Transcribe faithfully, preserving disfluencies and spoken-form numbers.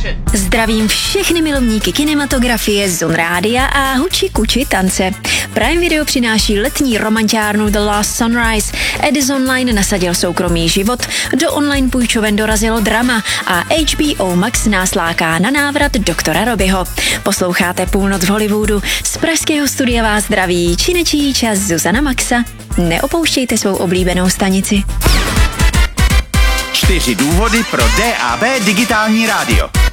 Zdravím všechny milovníky kinematografie, Zone Rádia a huči kuči tance. Prime Video přináší letní romantiárnu The Last Sunrise. Edison Line nasadil soukromý život, do online půjčoven dorazilo drama a H B O Max nás láká na návrat doktora Robyho. Posloucháte Půlnoc v Hollywoodu. Z pražského studia vás zdraví činečí čas Zuzana Maxa. Neopouštějte svou oblíbenou stanici. Čtyři důvody pro D A B digitální rádio.